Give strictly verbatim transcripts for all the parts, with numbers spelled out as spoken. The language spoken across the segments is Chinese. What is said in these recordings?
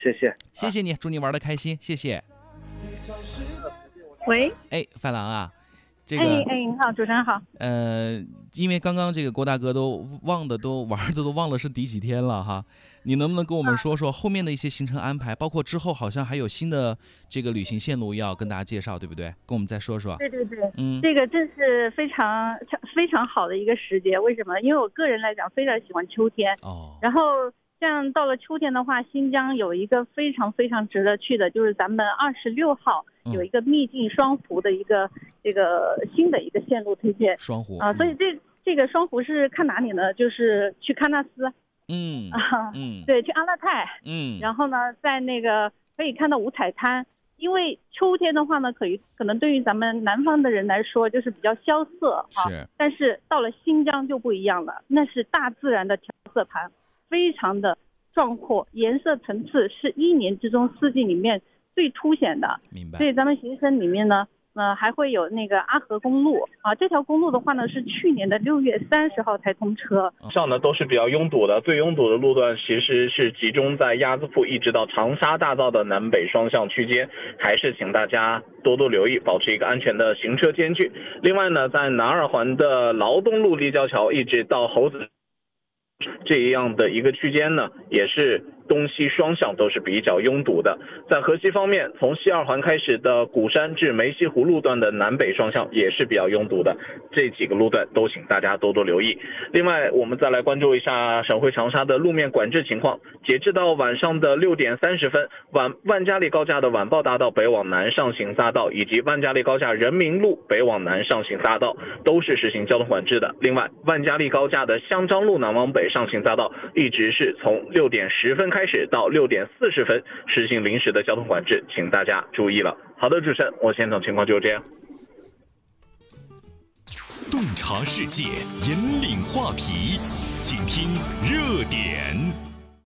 谢谢， 谢谢你，祝你玩得开心，谢谢。 喂， 哎，范郎啊，这个， 哎哎，你好，主持人好。 呃，因为刚刚这个郭大哥都忘的都玩的都忘了是第几天了哈，你能不能跟我们说说后面的一些行程安排，包括之后好像还有新的这个旅行线路要跟大家介绍，对不对？跟我们再说说。 对对对， 嗯， 这个正是非常非常好的一个时节。为什么？因为我个人来讲非常喜欢秋天。 哦。 然后像到了秋天的话，新疆有一个非常非常值得去的，就是咱们二十六号有一个秘境双湖的一个、嗯、这个新的一个线路推荐。 双湖啊、 呃，所以这这个双湖是看哪里呢？就是去喀纳斯。 嗯啊， 嗯， 对，去阿勒泰。 嗯， 然后呢，在那个可以看到五彩滩。因为秋天的话呢，可以可能对于咱们南方的人来说就是比较萧瑟哈， 是。 但是到了新疆就不一样了，那是大自然的调色盘，非常的壮阔，颜色层次是一年之中四季里面最凸显的。 明白。 所以咱们行程里面呢，呃，还会有那个阿河公路啊，这条公路的话呢，是去年的六月三十号才通车。 上呢都是比较拥堵的，最拥堵的路段其实是集中在鸭子铺一直到长沙大道的南北双向区间，还是请大家多多留意，保持一个安全的行车间距。另外呢，在南二环的劳动路立交桥一直到猴子这样的一个区间呢，也是东西双向都是比较拥堵的。在河西方面，从西二环开始的鼓山至梅溪湖路段的南北双向也是比较拥堵的，这几个路段都请大家多多留意。另外，我们再来关注一下省会长沙的路面管制情况。截至到晚上的六点三十分，晚万家利高架的晚报大道北往南上行匝道以及万家利高架人民路北往南上行匝道都是实行交通管制的。另外，万家利高架的香樟路南往北上行匝道一直是从六点十分开始到六点四十分实行临时的交通管制，请大家注意了。好的，主持人，我现场情况就是这样。 洞察世界，引领话题，请听热点。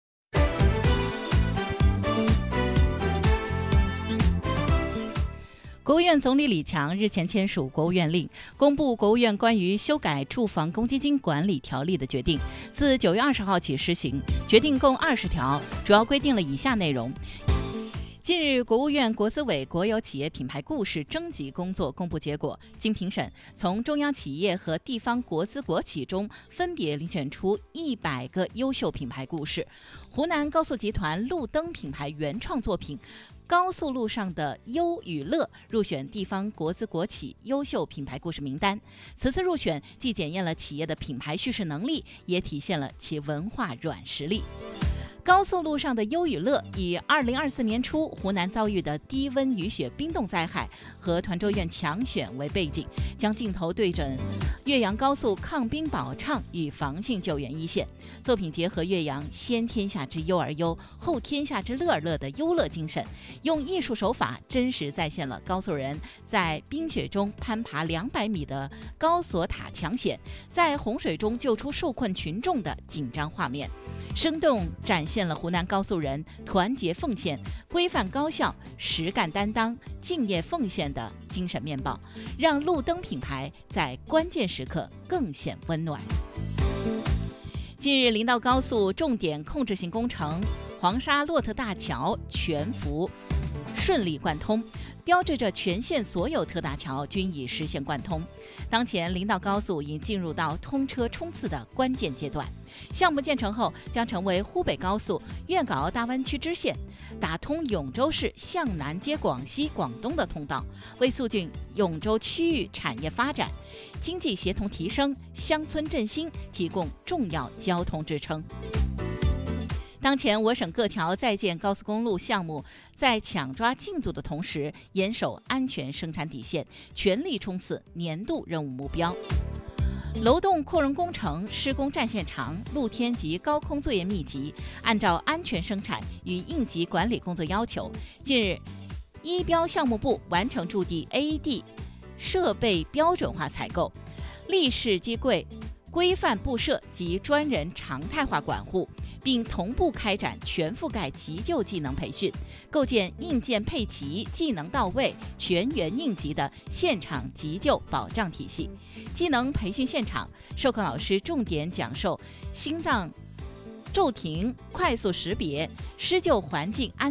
国务院总理李强日前签署国务院令，公布国务院关于修改住房公积金管理条例的决定，自九月二十号起施行。决定共二十条，主要规定了以下内容。近日，国务院国资委国有企业品牌故事征集工作公布结果，经评审，从中央企业和地方国资国企中分别遴选出一百个优秀品牌故事。湖南高速集团路灯品牌原创作品高速路上的优与乐入选地方国资国企优秀品牌故事名单。此次入选既检验了企业的品牌叙事能力，也体现了其文化软实力。高速路上的优与乐以二零二四年初湖南遭遇的低温雨雪冰冻灾害和团州院强选为背景，将镜头对准岳阳高速抗冰保畅与防汛救援一线。作品结合岳阳先天下之忧而忧，后天下之乐而乐的忧乐精神，用艺术手法真实再现了高速人在冰雪中攀爬两百米的高索塔抢险，在洪水中救出受困群众的紧张画面，生动展现了湖南高速人团结奉献、规范高效、实干担当、敬业奉献的精神面貌，让路灯品牌在关键时刻更显温暖。近日，林道高速重点控制性工程黄沙洛特大桥全幅顺利贯通，标志着全线所有特大桥均已实现贯通。当前，林道高速已进入到通车冲刺的关键阶段。项目建成后，将成为湖北高速粤港澳大湾区支线，打通永州市向南接广西、广东的通道，为促进永州区域产业发展、经济协同提升、乡村振兴提供重要交通支撑。当前，我省各条在建高速公路项目在抢抓进度的同时，严守安全生产底线，全力冲刺年度任务目标。楼栋扩容工程施工战线长，露天及高空作业密集，按照安全生产与应急管理工作要求，近日，一标项目部完成驻地 A E D 设备标准化采购，立式机柜规范布设及专人常态化管护，并同步开展全覆盖急救技能培训，构建硬件配齐、技能到位、全员应急的现场急救保障体系。技能培训现场，授课老师重点讲授心脏骤停、快速识别、施救环境安